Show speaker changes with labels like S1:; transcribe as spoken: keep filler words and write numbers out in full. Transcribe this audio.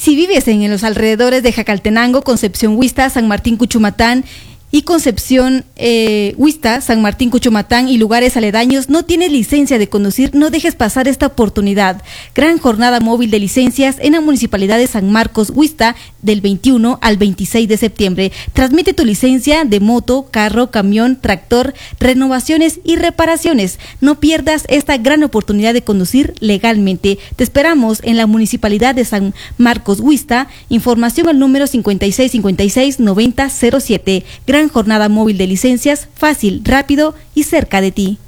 S1: Si vives en los alrededores de Jacaltenango, Concepción Huista, San Martín Cuchumatán y Concepción eh, Huista, San Martín Cuchumatán y lugares aledaños, no tienes licencia de conducir, no dejes pasar esta oportunidad. Gran jornada móvil de licencias en la Municipalidad de San Marcos Huista del veintiuno al veintiséis de septiembre. Transmite tu licencia de moto, carro, camión, tractor, renovaciones y reparaciones. No pierdas esta gran oportunidad de conducir legalmente. Te esperamos en la Municipalidad de San Marcos Huista. Información al número cincuenta y seis cincuenta y seis noventa cero siete. Gran jornada móvil de licencias, fácil, rápido y cerca de ti.